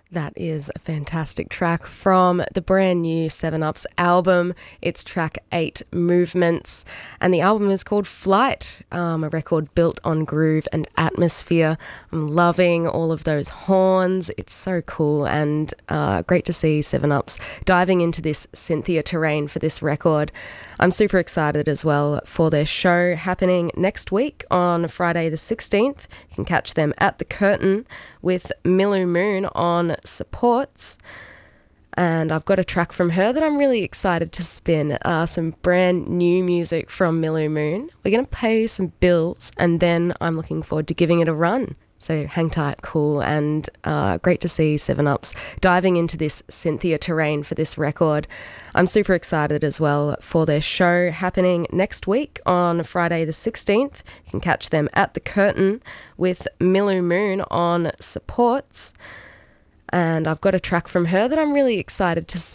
That is a fantastic track from the brand new Seven Up's album. It's track 8, Movements, and the album is called Flight, a record built on groove and atmosphere. I'm loving all of those horns. It's so cool and great to see Seven Up's diving into this Cynthia terrain for this record. I'm super excited as well for their show happening next week on Friday the 16th. You can catch them at the Curtain with Milu Moon on supports, and I've got a track from her that I'm really excited to spin, some brand new music from Milu Moon. We're going to pay some bills and then I'm looking forward to giving it a run, so hang tight, cool, and great to see Seven Up's diving into this Cynthia terrain for this record. I'm super excited as well for their show happening next week on Friday the 16th. You can catch them at the Curtain with Milu Moon on supports, and I've got a track from her that I'm really excited to